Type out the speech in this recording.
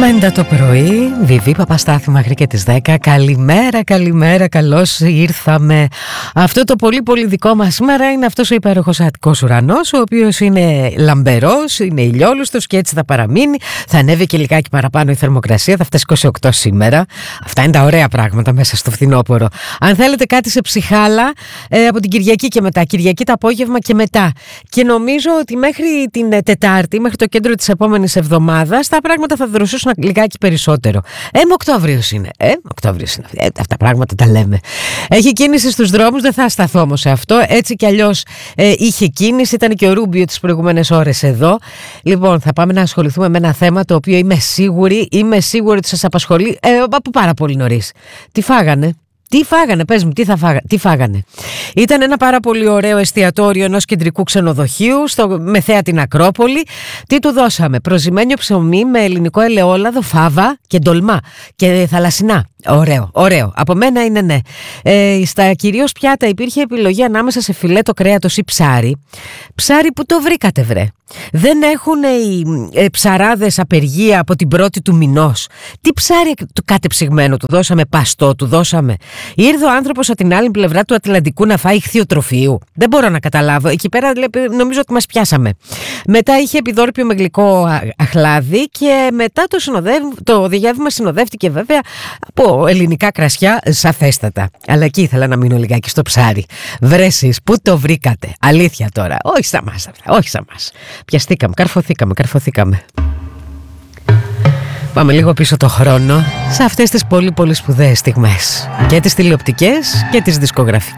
Μέντα το πρωί, Βιβί Παπαστάθη μέχρι και τις 10. Καλημέρα, καλημέρα, καλώς ήρθαμε. Αυτό το πολύ πολύ δικό μας σήμερα είναι αυτός ο υπέροχος Αττικός ουρανός, ο οποίος είναι λαμπερός, είναι ηλιόλουστος και έτσι θα παραμείνει. Θα ανέβει και λιγάκι παραπάνω η θερμοκρασία, θα φτάσει 28 σήμερα. Αυτά είναι τα ωραία πράγματα μέσα στο φθινόπωρο. Αν θέλετε κάτι σε ψυχάλα, από την Κυριακή και μετά, Κυριακή το απόγευμα και μετά. Και νομίζω ότι μέχρι την Τετάρτη, μέχρι το κέντρο της επόμενης εβδομάδας, τα πράγματα θα δροσούσουν λιγάκι περισσότερο. Οκτώβριος είναι. Οκτώβριος είναι. Αυτά τα πράγματα τα λέμε. Έχει κίνηση στους δρόμους, δεν θα σταθώ όμως σε αυτό. Έτσι κι αλλιώς είχε κίνηση. Ήταν και ο Ρούμπιο τις προηγούμενες ώρες εδώ. Λοιπόν, θα πάμε να ασχοληθούμε με ένα θέμα το οποίο είμαι σίγουρη ότι σας απασχολεί από πάρα πολύ νωρίς. Τι φάγανε? Τι φάγανε, πες μου, τι φάγανε? Ήταν ένα πάρα πολύ ωραίο εστιατόριο ενός κεντρικού ξενοδοχείου με θέα την Ακρόπολη. Τι του δώσαμε? Προζυμένιο ψωμί με ελληνικό ελαιόλαδο, φάβα και ντολμά και θαλασσινά. Ωραίο. Από μένα είναι ναι. Στα κυρίως πιάτα υπήρχε επιλογή ανάμεσα σε φιλέτο κρέατος ή ψάρι. Ψάρι που το βρήκατε βρε? Δεν έχουν οι ψαράδες απεργία από την 1η του μηνός? Τι ψάρι του κατεψυγμένο του δώσαμε? Παστό του δώσαμε? Ήρθε ο άνθρωπος από την άλλη πλευρά του Ατλαντικού να φάει ηχθειοτροφείου? Δεν μπορώ να καταλάβω. Εκεί πέρα νομίζω ότι μας πιάσαμε. Μετά είχε επιδόρπιο με γλυκό αχλάδι και μετά το διαγεύμα συνοδεύτηκε βέβαια από ελληνικά κρασιά σαφέστατα. Αλλά εκεί ήθελα να μείνω λιγάκι στο ψάρι. Βρε εσείς, πού το βρήκατε? Αλήθεια τώρα. Όχι σαν μας. Πιαστήκαμε, καρφωθήκαμε. Πάμε λίγο πίσω το χρόνο σε αυτές τις πολύ πολύ σπουδαίες στιγμές. Και τις τηλεοπτικές και τις δισκογραφικές.